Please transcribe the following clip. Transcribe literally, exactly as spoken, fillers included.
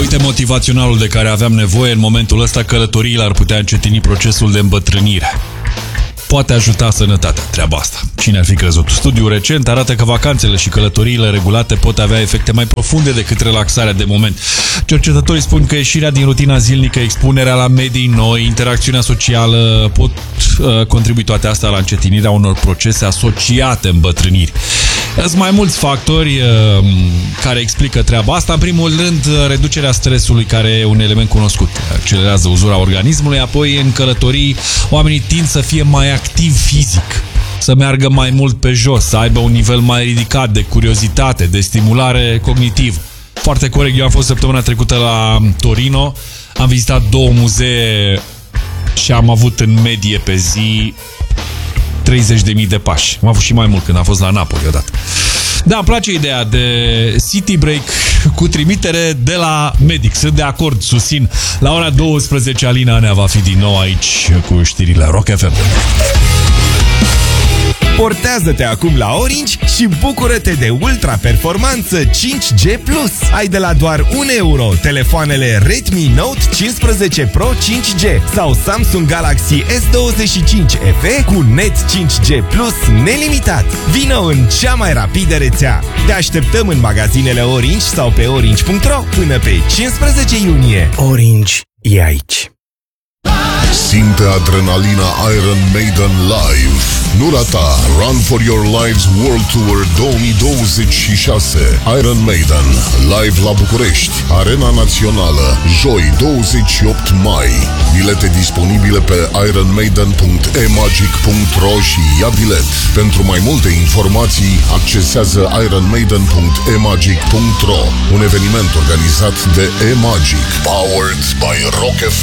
Uite motivaționalul de care aveam nevoie în momentul ăsta, călătoriile ar putea încetini procesul de îmbătrânire. Poate ajuta sănătatea, treaba asta. Cine ar fi crezut? Studiul recent arată că vacanțele și călătoriile regulate pot avea efecte mai profunde decât relaxarea de moment. Cercetătorii spun că ieșirea din rutina zilnică, expunerea la medii noi, interacțiunea socială pot uh, contribui toate astea la încetinirea unor procese asociate îmbătrânirii. Sunt mai mulți factori uh, care explică treaba asta. În primul rând, reducerea stresului, care e un element cunoscut. Accelerează uzura organismului, apoi în călătorii oamenii tind să fie mai activ fizic, să meargă mai mult pe jos, să aibă un nivel mai ridicat de curiozitate, de stimulare cognitivă. Foarte corect, eu am fost săptămâna trecută la Torino, am vizitat două muzee și am avut în medie pe zi treizeci de mii de pași. Am avut și mai mult când am fost la Napoli odată. Da, îmi place ideea de city break cu trimitere de la medic. Sunt de acord, susțin. La ora douăsprezece Alina Anea va fi din nou aici cu știrile Rock F M. Portează-te acum la Orange și bucură-te de ultra-performanță cinci G plus. Ai de la doar un euro telefoanele Redmi Note cincisprezece Pro cinci G sau Samsung Galaxy S douăzeci și cinci F E cu net cinci G plus nelimitat. Vino în cea mai rapidă rețea. Te așteptăm în magazinele Orange sau pe orange punct ro până pe cincisprezece iunie. Orange e aici. Simte adrenalina Iron Maiden live. Nu rata Run for Your Lives World Tour două mii douăzeci și șase. Iron Maiden live la București, Arena Națională, joi douăzeci și opt mai. Bilete disponibile pe iron maiden punct e magic punct ro și ia bilet. Pentru mai multe informații accesează iron maiden punct e magic punct ro. Un eveniment organizat de E-Magic, powered by Rock F